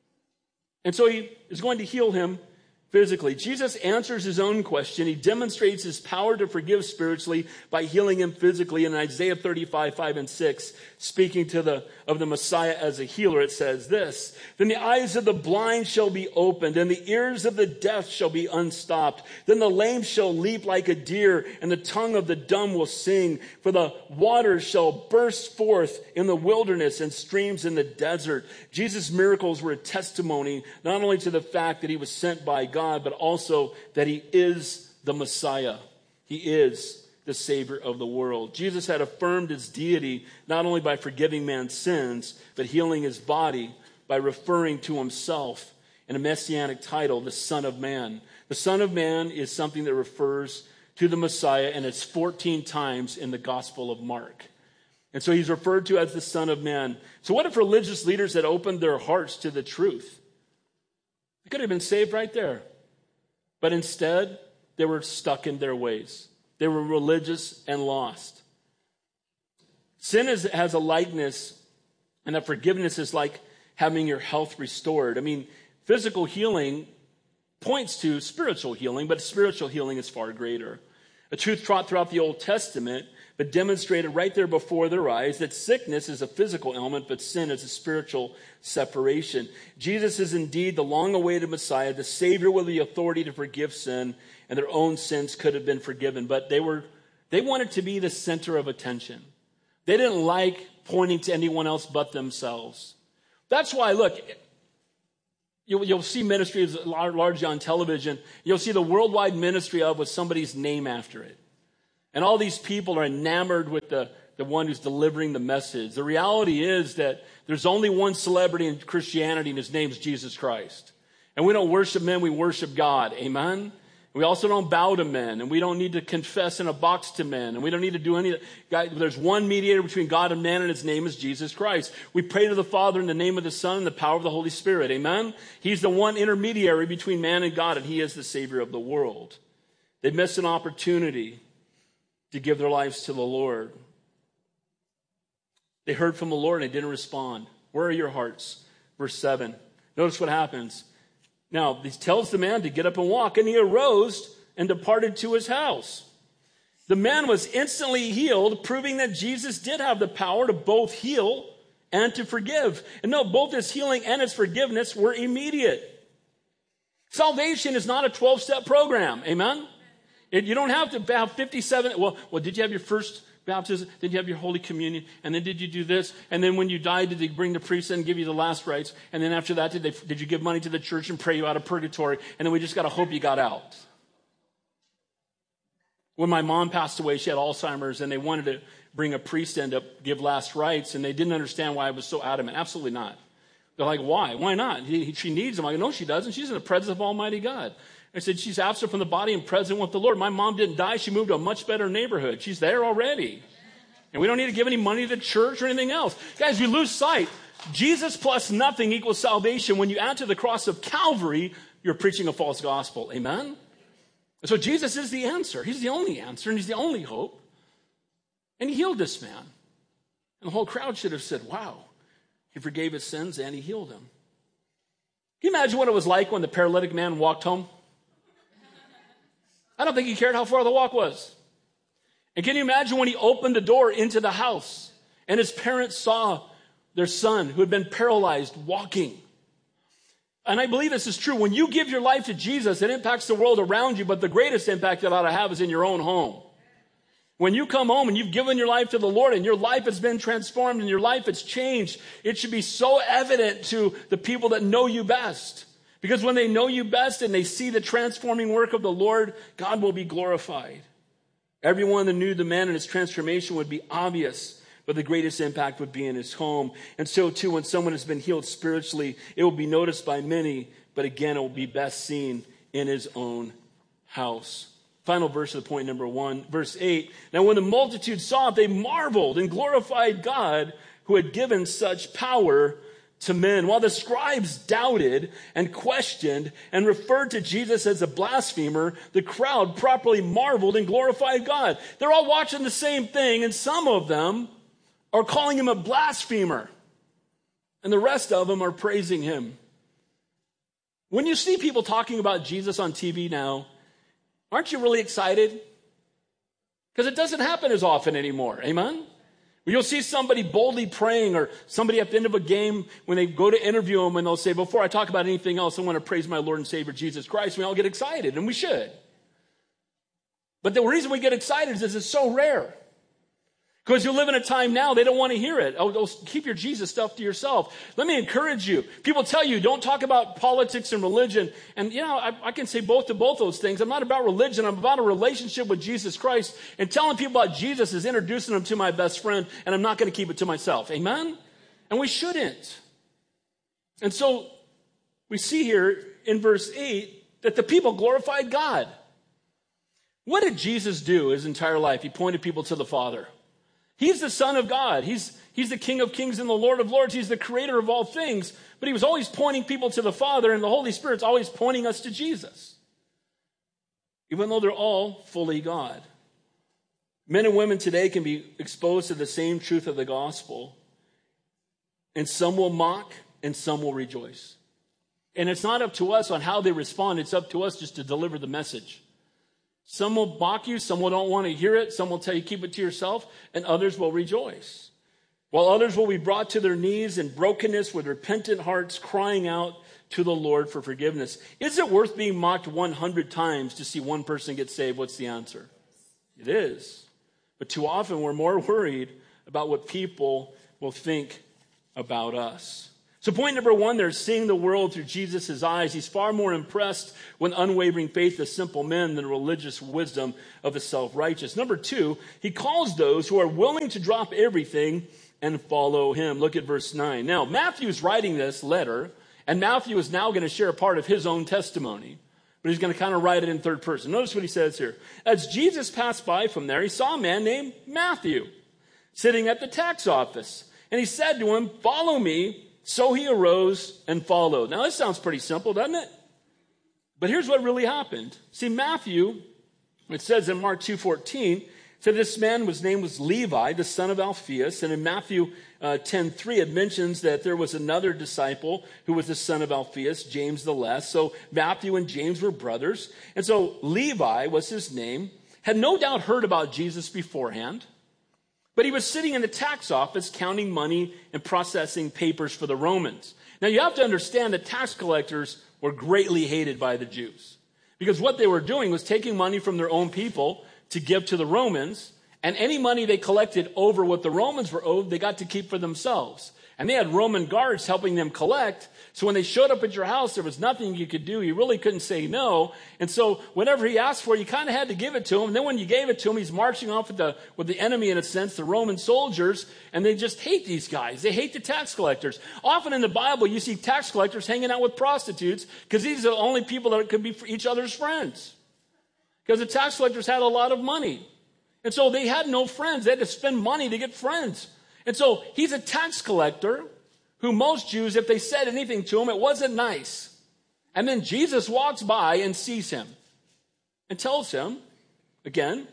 And so he is going to heal him physically. Jesus answers his own question. He demonstrates his power to forgive spiritually by healing him physically. In Isaiah 35, 5 and 6, speaking of the Messiah as a healer, it says this, then the eyes of the blind shall be opened, and the ears of the deaf shall be unstopped. Then the lame shall leap like a deer, and the tongue of the dumb will sing. For the waters shall burst forth in the wilderness and streams in the desert. Jesus' miracles were a testimony not only to the fact that he was sent by God, but also that he is the Messiah. He is the Savior of the world. Jesus had affirmed his deity not only by forgiving man's sins, but healing his body by referring to himself in a messianic title, the Son of Man. The Son of Man is something that refers to the Messiah, and it's 14 times in the Gospel of Mark. And so he's referred to as the Son of Man. So what if religious leaders had opened their hearts to the truth? They could have been saved right there. But instead, they were stuck in their ways. They were religious and lost. Sin has a likeness, and that forgiveness is like having your health restored. I mean, physical healing points to spiritual healing, but spiritual healing is far greater. A truth taught throughout the Old Testament, but demonstrated right there before their eyes, that sickness is a physical ailment, but sin is a spiritual separation. Jesus is indeed the long-awaited Messiah, the Savior with the authority to forgive sin, and their own sins could have been forgiven. But they wanted to be the center of attention. They didn't like pointing to anyone else but themselves. That's why, look, you'll see ministries largely on television. You'll see the worldwide ministry with somebody's name after it. And all these people are enamored with the one who's delivering the message. The reality is that there's only one celebrity in Christianity, and his name's Jesus Christ. And we don't worship men, we worship God. Amen? We also don't bow to men, and we don't need to confess in a box to men, and we don't need to do any of that. There's one mediator between God and man, and his name is Jesus Christ. We pray to the Father in the name of the Son and the power of the Holy Spirit. Amen? He's the one intermediary between man and God, and he is the Savior of the world. They missed an opportunity to give their lives to the Lord. They heard from the Lord and they didn't respond. Where are your hearts? Verse 7. Notice what happens. Now, he tells the man to get up and walk, and he arose and departed to his house. The man was instantly healed, proving that Jesus did have the power to both heal and to forgive. And no, both his healing and his forgiveness were immediate. Salvation is not a 12-step program. Amen? You don't have to have 57. Well, did you have your first baptism? Did you have your Holy Communion? And then did you do this? And then when you died, did they bring the priest in and give you the last rites? And then after that, did you give money to the church and pray you out of purgatory? And then we just got to hope you got out. When my mom passed away, she had Alzheimer's, and they wanted to bring a priest in to give last rites, and they didn't understand why I was so adamant. Absolutely not. They're like, why? Why not? She needs him. I go, no, she doesn't. She's in the presence of Almighty God. I said, she's absent from the body and present with the Lord. My mom didn't die. She moved to a much better neighborhood. She's there already. And we don't need to give any money to the church or anything else. Guys, we lose sight. Jesus plus nothing equals salvation. When you add to the cross of Calvary, you're preaching a false gospel. Amen? And so Jesus is the answer. He's the only answer, and he's the only hope. And he healed this man. And the whole crowd should have said, wow, he forgave his sins and he healed him. Can you imagine what it was like when the paralytic man walked home? I don't think he cared how far the walk was. And can you imagine when he opened the door into the house and his parents saw their son who had been paralyzed walking? And I believe this is true. When you give your life to Jesus, it impacts the world around you, but the greatest impact it ought to have is in your own home. When you come home and you've given your life to the Lord and your life has been transformed and your life has changed, it should be so evident to the people that know you best. Because when they know you best and they see the transforming work of the Lord, God will be glorified. Everyone that knew the man and his transformation would be obvious, but the greatest impact would be in his home. And so too, when someone has been healed spiritually, it will be noticed by many, but again, it will be best seen in his own house. Final verse of the point number 1, verse 8. Now when the multitude saw it, they marveled and glorified God who had given such power to men. While the scribes doubted and questioned and referred to Jesus as a blasphemer, the crowd properly marveled and glorified God. They're all watching the same thing, and some of them are calling him a blasphemer, and the rest of them are praising him. When you see people talking about Jesus on TV now, aren't you really excited? Because it doesn't happen as often anymore. Amen? You'll see somebody boldly praying, or somebody at the end of a game when they go to interview them and they'll say, before I talk about anything else, I want to praise my Lord and Savior Jesus Christ. We all get excited, and we should. But the reason we get excited is it's so rare. Because you live in a time now, they don't want to hear it. Oh, keep your Jesus stuff to yourself. Let me encourage you. People tell you, don't talk about politics and religion. And, I can say both to both those things. I'm not about religion. I'm about a relationship with Jesus Christ. And telling people about Jesus is introducing them to my best friend, and I'm not going to keep it to myself. Amen? And we shouldn't. And so we see here in verse 8 that the people glorified God. What did Jesus do his entire life? He pointed people to the Father. He's the Son of God. He's the King of Kings and the Lord of Lords. He's the creator of all things. But he was always pointing people to the Father, and the Holy Spirit's always pointing us to Jesus. Even though they're all fully God. Men and women today can be exposed to the same truth of the gospel, and some will mock and some will rejoice. And it's not up to us on how they respond. It's up to us just to deliver the message. Some will mock you, some will don't want to hear it, some will tell you keep it to yourself, and others will rejoice. While others will be brought to their knees in brokenness with repentant hearts crying out to the Lord for forgiveness. Is it worth being mocked 100 times to see one person get saved? What's the answer? It is. But too often we're more worried about what people will think about us. So point number one there is seeing the world through Jesus' eyes. He's far more impressed with unwavering faith of simple men than the religious wisdom of the self-righteous. Number two, he calls those who are willing to drop everything and follow him. Look at verse 9. Now, Matthew's writing this letter, and Matthew is now going to share a part of his own testimony, but he's going to kind of write it in third person. Notice what he says here. As Jesus passed by from there, he saw a man named Matthew sitting at the tax office, and he said to him, "Follow me." So he arose and followed. Now, this sounds pretty simple, doesn't it? But here's what really happened. See, Matthew, it says in Mark 2:14, said this man, his name was Levi, the son of Alphaeus. And in Matthew 10:3, it mentions that there was another disciple who was the son of Alphaeus, James the Less. So Matthew and James were brothers. And so Levi was his name, had no doubt heard about Jesus beforehand. But he was sitting in the tax office counting money and processing papers for the Romans. Now you have to understand that tax collectors were greatly hated by the Jews, because what they were doing was taking money from their own people to give to the Romans, and any money they collected over what the Romans were owed, they got to keep for themselves. And they had Roman guards helping them collect. So when they showed up at your house, there was nothing you could do. You really couldn't say no. And so whenever he asked for it, you kind of had to give it to him. And then when you gave it to him, he's marching off with the enemy, in a sense, the Roman soldiers. And they just hate these guys. They hate the tax collectors. Often in the Bible, you see tax collectors hanging out with prostitutes, because these are the only people that could be for each other's friends. Because the tax collectors had a lot of money. And so they had no friends. They had to spend money to get friends. And so he's a tax collector who most Jews, if they said anything to him, it wasn't nice. And then Jesus walks by and sees him and tells him, again,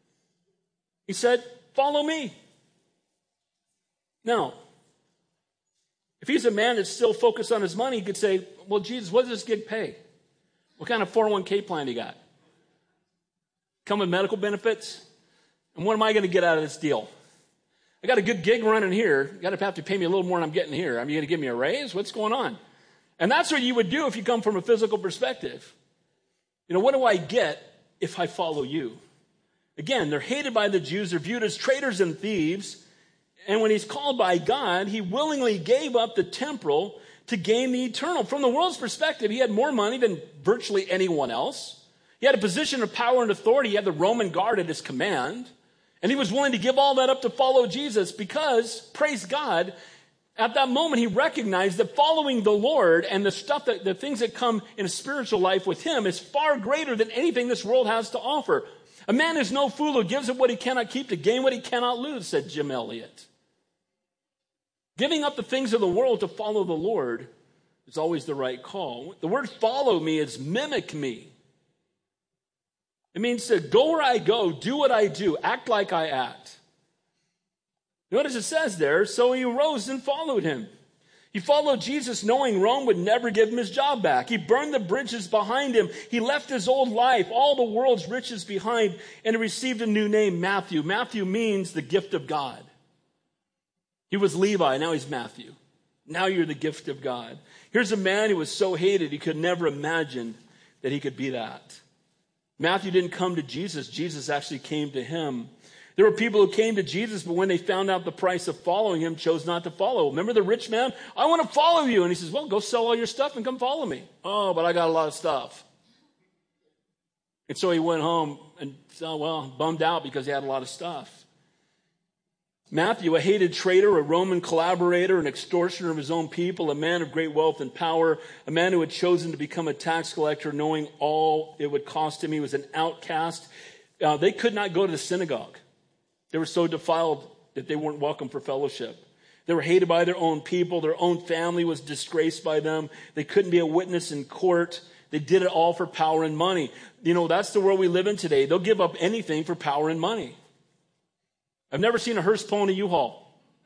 he said, "Follow me." Now, if he's a man that's still focused on his money, he could say, "Well, Jesus, what does this gig pay? What kind of 401k plan do you got? Come with medical benefits? And what am I going to get out of this deal? I got a good gig running here. You got to have to pay me a little more than I'm getting here. Are you going to give me a raise? What's going on?" And that's what you would do if you come from a physical perspective. You know, what do I get if I follow you? Again, they're hated by the Jews. They're viewed as traitors and thieves. And when he's called by God, he willingly gave up the temporal to gain the eternal. From the world's perspective, he had more money than virtually anyone else. He had a position of power and authority. He had the Roman guard at his command. And he was willing to give all that up to follow Jesus because, praise God, at that moment he recognized that following the Lord and the things that come in a spiritual life with him is far greater than anything this world has to offer. A man is no fool who gives up what he cannot keep to gain what he cannot lose, said Jim Elliot. Giving up the things of the world to follow the Lord is always the right call. The word follow me is mimic me. It means to go where I go, do what I do, act like I act. Notice it says there, so he arose and followed him. He followed Jesus knowing Rome would never give him his job back. He burned the bridges behind him. He left his old life, all the world's riches behind, and he received a new name, Matthew. Matthew means the gift of God. He was Levi, now he's Matthew. Now you're the gift of God. Here's a man who was so hated he could never imagine that he could be that. Matthew didn't come to Jesus. Jesus actually came to him. There were people who came to Jesus, but when they found out the price of following him, chose not to follow. Remember the rich man? "I want to follow you." And he says, "Well, go sell all your stuff and come follow me." "Oh, but I got a lot of stuff." And so he went home and, bummed out because he had a lot of stuff. Matthew, a hated traitor, a Roman collaborator, an extortioner of his own people, a man of great wealth and power, a man who had chosen to become a tax collector knowing all it would cost him. He was an outcast. They could not go to the synagogue. They were so defiled that they weren't welcome for fellowship. They were hated by their own people. Their own family was disgraced by them. They couldn't be a witness in court. They did it all for power and money. You know, that's the world we live in today. They'll give up anything for power and money. I've never seen a hearse pulling a U-Haul.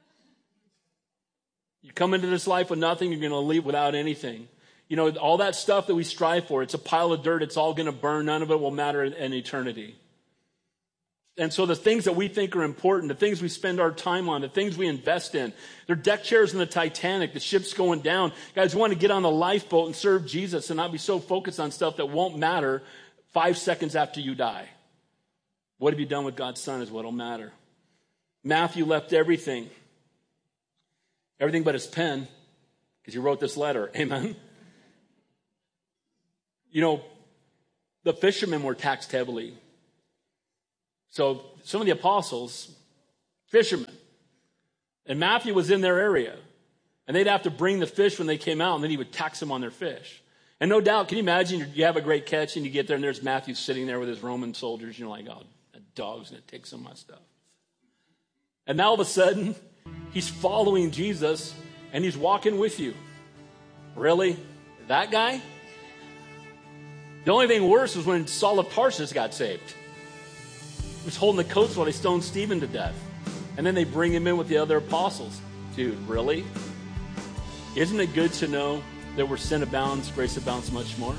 You come into this life with nothing, you're going to leave without anything. You know, all that stuff that we strive for, it's a pile of dirt. It's all going to burn. None of it will matter in eternity. And so the things that we think are important, the things we spend our time on, the things we invest in, they're deck chairs in the Titanic, the ship's going down. Guys, we want to get on the lifeboat and serve Jesus and not be so focused on stuff that won't matter 5 seconds after you die. What have you done with God's Son is what will matter. Matthew left everything but his pen, because he wrote this letter. Amen. You know, the fishermen were taxed heavily. So some of the apostles, fishermen, and Matthew was in their area, and they'd have to bring the fish when they came out, and then he would tax them on their fish. And no doubt, can you imagine you have a great catch, and you get there, and there's Matthew sitting there with his Roman soldiers, and you're like, oh, a dog's going to take some of my stuff. And now all of a sudden, he's following Jesus, and he's walking with you. Really? That guy? The only thing worse was when Saul of Tarsus got saved. He was holding the coats while they stoned Stephen to death. And then they bring him in with the other apostles. Dude, really? Isn't it good to know that where sin abounds, grace abounds much more?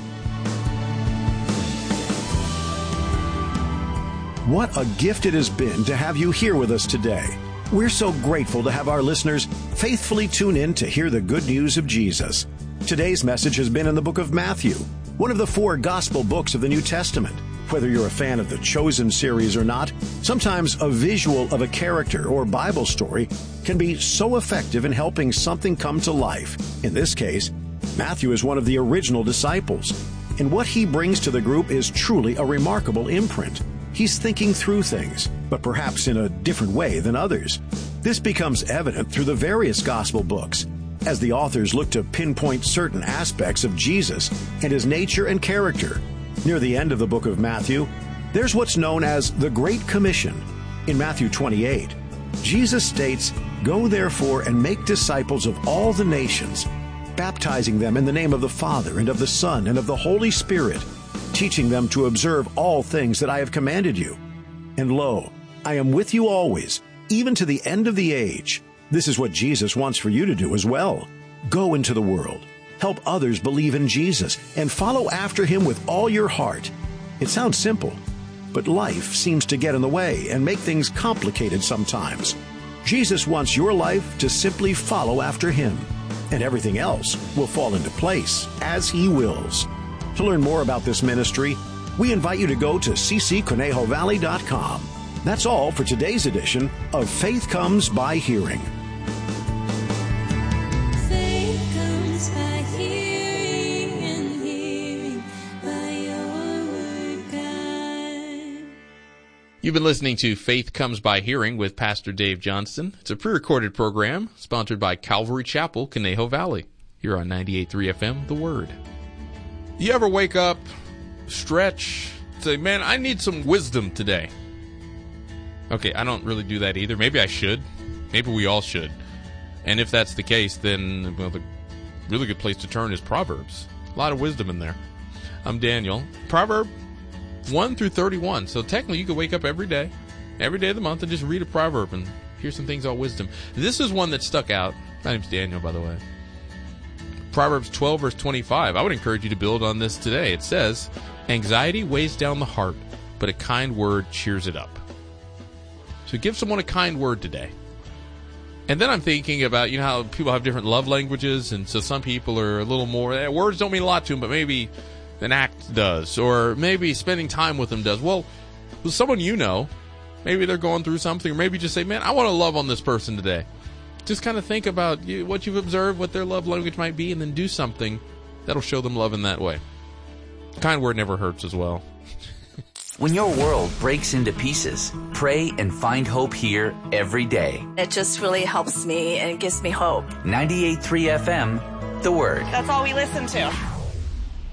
What a gift it has been to have you here with us today. We're so grateful to have our listeners faithfully tune in to hear the good news of Jesus. Today's message has been in the book of Matthew, one of the 4 gospel books of the New Testament. Whether you're a fan of the Chosen series or not, sometimes a visual of a character or Bible story can be so effective in helping something come to life. In this case, Matthew is one of the original disciples, and what he brings to the group is truly a remarkable imprint. He's thinking through things, but perhaps in a different way than others. This becomes evident through the various gospel books, as the authors look to pinpoint certain aspects of Jesus and his nature and character. Near the end of the book of Matthew, there's what's known as the Great Commission. In Matthew 28, Jesus states, "Go therefore and make disciples of all the nations, baptizing them in the name of the Father and of the Son and of the Holy Spirit, teaching them to observe all things that I have commanded you. And lo, I am with you always, even to the end of the age." This is what Jesus wants for you to do as well. Go into the world, help others believe in Jesus, and follow after him with all your heart. It sounds simple, but life seems to get in the way and make things complicated sometimes. Jesus wants your life to simply follow after him, and everything else will fall into place as he wills. To learn more about this ministry, we invite you to go to ccconejovalley.com. That's all for today's edition of Faith Comes by Hearing. Faith comes by hearing, and hearing by your word, God. You've been listening to Faith Comes by Hearing with Pastor Dave Johnston. It's a pre-recorded program sponsored by Calvary Chapel, Conejo Valley. You're on 98.3 FM, The Word. You ever wake up, stretch, say, man, I need some wisdom today? Okay, I don't really do that either. Maybe I should. Maybe we all should. And if that's the case, then the really good place to turn is Proverbs. A lot of wisdom in there. I'm Daniel. Proverb 1 through 31. So technically you could wake up every day of the month, and just read a proverb and hear some things about wisdom. This is one that stuck out. My name's Daniel, by the way. Proverbs 12, verse 25. I would encourage you to build on this today. It says, "Anxiety weighs down the heart, but a kind word cheers it up." So give someone a kind word today. And then I'm thinking about, how people have different love languages, and so some people are a little more, words don't mean a lot to them, but maybe an act does, or maybe spending time with them does. Well, with someone maybe they're going through something, or maybe just say, man, I want to love on this person today. Just kind of think about what you've observed, what their love language might be, and then do something that'll show them love in that way. Kind word never hurts as well. When your world breaks into pieces, pray and find hope here every day. It just really helps me and it gives me hope. 98.3 FM, The Word. That's all we listen to.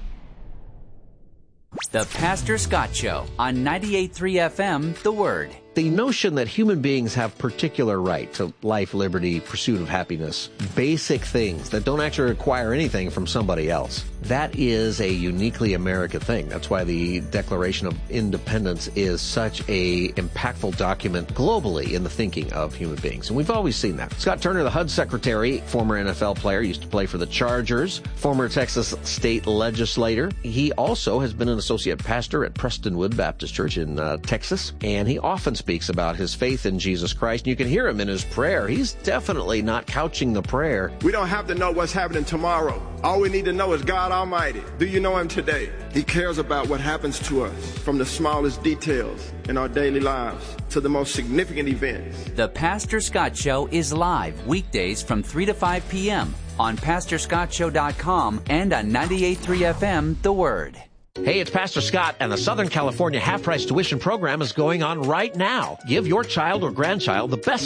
The Pastor Scott Show on 98.3 FM, The Word. the notion that human beings have particular right to life, liberty, pursuit of happiness, basic things that don't actually require anything from somebody else, that is a uniquely American thing. That's why the Declaration of Independence is such a impactful document globally in the thinking of human beings. And we've always seen that. Scott Turner, the HUD secretary, former NFL player, used to play for the Chargers, former Texas state legislator. He also has been an associate pastor at Prestonwood Baptist Church in Texas, and he often speaks about his faith in Jesus Christ. And you can hear him in his prayer. He's definitely not couching the prayer. We don't have to know what's happening tomorrow. All we need to know is God Almighty. Do you know Him today? He cares about what happens to us, from the smallest details in our daily lives to the most significant events. The Pastor Scott Show is live weekdays from 3 to 5 p.m. on PastorScottShow.com and on 98.3 FM, The Word. Hey, it's Pastor Scott, and the Southern California half-price tuition program is going on right now. Give your child or grandchild the best